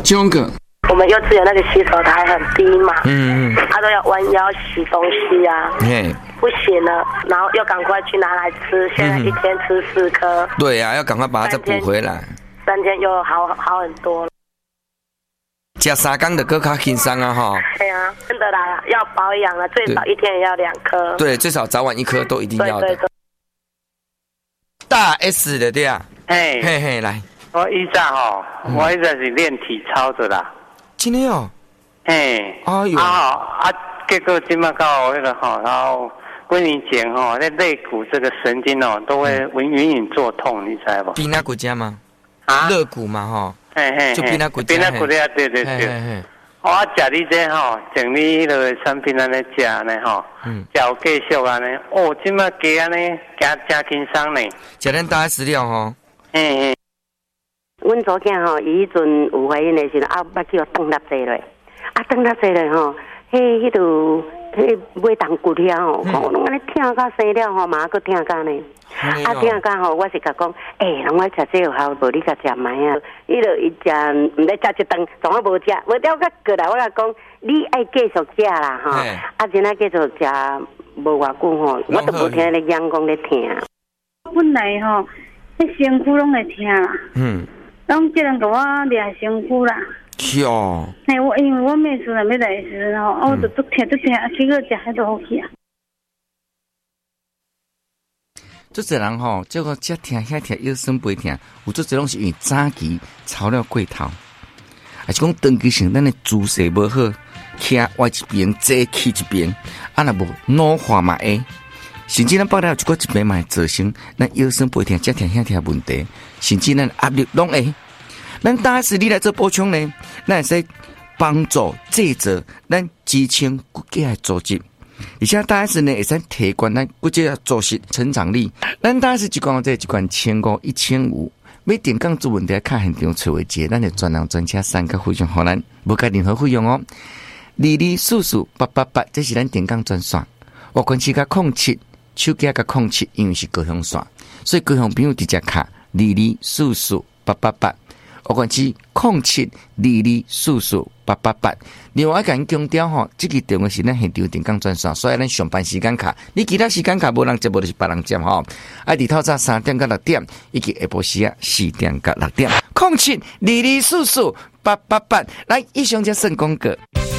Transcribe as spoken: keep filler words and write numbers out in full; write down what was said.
九个。 我们幼稚园那个洗手台很低嘛， 嗯嗯， 他都要弯腰洗东西啊， 嘿， 不行了，然后又赶快去拿来吃，现在一天吃四颗。 对呀、啊，要赶快把它再补回来。 三天又好好很多了。 吃三天的更较轻松啊哈。 对啊，真的啦，要保养了，最少一天也要两颗。 对，最少早晚一颗都一定要的。 对对对。 大 S 的对啊， 嘿， 嘿嘿，来， 我以前吼，我以前是练体操的啦。 真的哦。 嘿， 哎呦， 啊啊，结果今麦到那个吼，然后几年前吼，那肋骨这个神经哦，都会隐隐隐作痛，你知道不？ 比那骨架吗？ 啊， 肋骨嘛哈。 嘿嘿， 就比那骨架。 比那骨架，对对对。我食你这吼，整理那个产品安尼食呢吼，嗯，食有继续安尼，哦，今麦鸡安尼，加加轻松呢。 食咱大饲料吼。 嘿嘿。 阮祖囝吼，伊迄阵有怀孕的时候，啊，捌去互冻落坐落，啊，冻落坐落吼，迄迄度迄尾动骨遐吼，我拢安尼疼到生了吼，嘛佫疼到呢。啊，疼到吼，我是甲讲，诶，人我食这有效，无你甲食买啊。伊就伊食，毋知食一顿，从我无食，无了甲过来，我甲讲，你爱继续食啦吼，啊，真爱继续食，无偌久吼，我都无听咧讲讲咧疼。 本来吼，迄身躯拢会疼啦。嗯。拢只能甲我掠身躯啦。 是哦。 嘿，我因为我妹出来要来时吼，啊，我就足疼足疼，结果食迄都好去啊。 做侪人吼，这个这疼遐疼，腰酸背疼，有做侪拢是因为早期操了过头，还是讲长期性咱的姿势无好，徛歪一边，坐起一边，啊若无脑化嘛会，甚至咱包了一个一边嘛会造成咱腰酸背疼、这疼遐疼问题，甚至咱压力拢会。咱大师你来做补充呢，咱会使帮助制作咱支撑骨骼的组织。而且大 S 呢，会使提高咱骨质组织成长力。咱大 S 一罐这一罐千五一千五，要电讲做问题，卡现场找位置，咱就专人专车三个非常好，咱无加任何费用哦。二二四四八八八，这是咱电讲专线。我关系甲控七，手机甲控七，因为是高雄线，所以高雄朋友直接卡二二四四八八八。我关系控七二二四四八八八。另外，甲因强调吼，这个电话是咱现场电讲专线，所以咱上班时间卡，你其他时间卡无人接，无就是别人接吼。啊，伫透早三点到六点，以及下晡时啊四点到六点，控七二二四四八八八。来，以上就算广告。